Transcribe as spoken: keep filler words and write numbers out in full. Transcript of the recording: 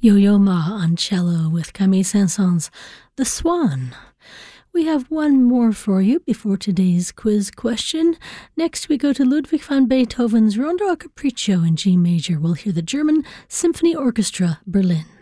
Yo-Yo Ma on cello with Camille Saint-Saëns' The Swan. We have one more for you before today's quiz question. Next, we go to Ludwig van Beethoven's Rondo a Capriccio in G major. We'll hear the German Symphony Orchestra, Berlin.